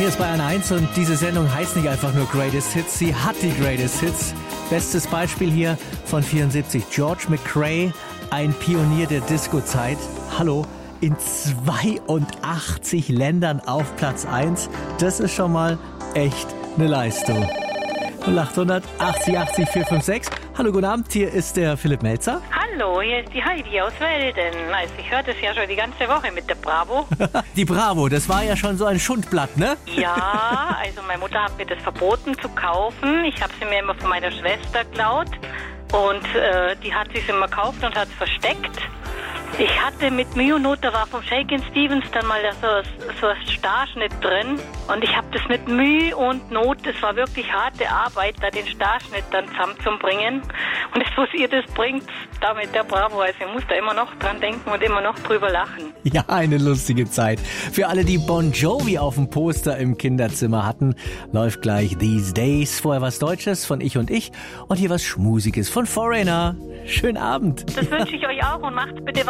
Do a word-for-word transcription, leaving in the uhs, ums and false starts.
Hier ist Bayern eins und diese Sendung heißt nicht einfach nur Greatest Hits, sie hat die Greatest Hits. Bestes Beispiel hier von vierundsiebzig, George McCrae, ein Pionier der Disco-Zeit. Hallo, in zweiundachtzig Ländern auf Platz eins. Das ist schon mal echt eine Leistung. null acht hundert achtzig achtzig vier fünf sechs. Hallo, guten Abend, hier ist der Philipp Melzer. Hallo, hier ist die Heidi aus Welden. Also ich höre das ja schon die ganze Woche mit der Bravo. Die Bravo, das war ja schon so ein Schundblatt, ne? Ja, also meine Mutter hat mir das verboten zu kaufen. Ich habe sie mir immer von meiner Schwester geklaut. Und äh, die hat sie immer gekauft und hat es versteckt. Ich hatte mit Mühe und Not, da war vom Shakin' Stevens dann mal so, so ein Starschnitt drin. Und ich habe das mit Mühe und Not, das war wirklich harte Arbeit, da den Starschnitt dann zusammenzubringen. Und das, was ihr das bringt, da mit der Bravo, also ich muss da immer noch dran denken und immer noch drüber lachen. Ja, eine lustige Zeit. Für alle, die Bon Jovi auf dem Poster im Kinderzimmer hatten, läuft gleich These Days. Vorher was Deutsches von Ich und Ich und hier was Schmusiges von Foreigner. Schönen Abend. Das wünsche ich euch auch und macht bitte